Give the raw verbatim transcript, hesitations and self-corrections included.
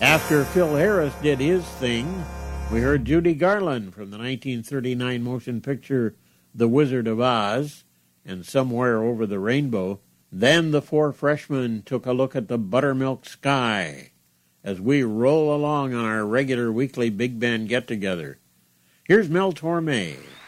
After Phil Harris did his thing, we heard Judy Garland from the nineteen thirty-nine motion picture The Wizard of Oz and Somewhere Over the Rainbow. Then the four freshmen took a look at the buttermilk sky as we roll along on our regular weekly big band get-together. Here's Mel Torme.